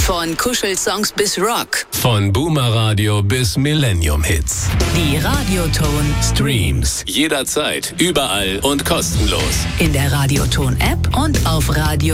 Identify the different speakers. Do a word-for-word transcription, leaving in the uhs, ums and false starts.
Speaker 1: Von Kuschelsongs bis Rock.
Speaker 2: Von Boomer Radio bis Millennium Hits.
Speaker 1: Die Radioton
Speaker 2: Streams. Jederzeit, überall und kostenlos.
Speaker 1: In der Radioton App und auf Radio